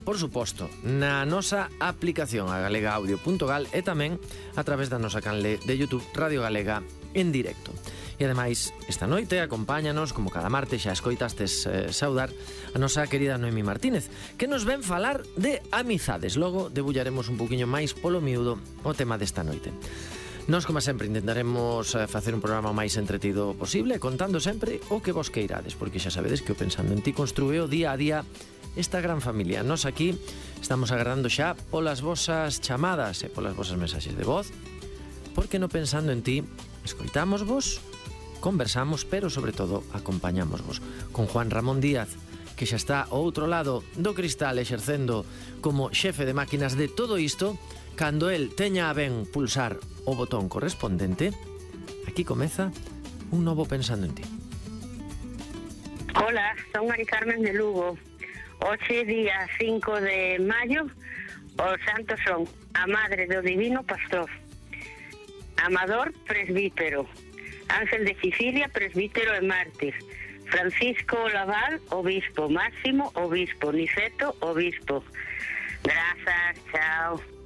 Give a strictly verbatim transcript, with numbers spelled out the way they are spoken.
por suposto, na nosa aplicación a galega audio punto gal e tamén a través da nosa canle de YouTube Radio Galega en directo. E ademais, esta noite acompáñanos, como cada martes xa escoitastes eh, saudar, a nosa querida Noemi Martínez, que nos ven falar de amizades. Logo debullaremos un poquinho máis polo miúdo o tema desta noite. Nós, como sempre, intentaremos facer un programa o máis entretido posible, contando sempre o que vos queirades, porque xa sabedes que o Pensando en Ti construeo día a día esta gran familia. Nós aquí estamos agardando xa polas vosas chamadas e polas vosas mensaxes de voz, porque no Pensando en Ti escoitamos vos, conversamos, pero sobre todo acompañamos vos. Con Juan Ramón Díaz, que xa está ao outro lado do cristal exercendo como xefe de máquinas de todo isto. Cando el teña a ben pulsar o botón correspondente, aquí comeza un novo Pensando en Ti. Hola, son Mari Carmen de Lugo. Hoxe, día cinco de maio, os santos son a Madre do Divino Pastor, Amador, presbítero, Ángel de Sicilia, presbítero e mártir, Francisco Laval, obispo, Máximo, obispo, Niceto, obispo. Grazas, chao.